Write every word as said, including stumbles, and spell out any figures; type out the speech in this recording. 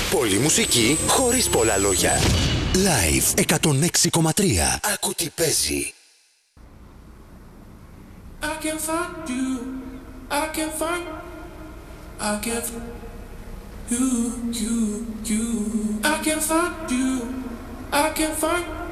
Πολλή μουσική χωρίς πολλά λόγια. Live εκατόν έξι κόμμα τρία. Άκου τι παίζει. I can find you, I can find, I can you, you, you. I can find you, I can find.